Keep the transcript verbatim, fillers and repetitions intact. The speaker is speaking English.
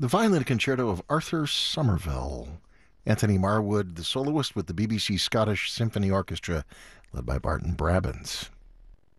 The Violin Concerto of Arthur Somerville. Anthony Marwood, the soloist with the B B C Scottish Symphony Orchestra, led by Barton Brabants.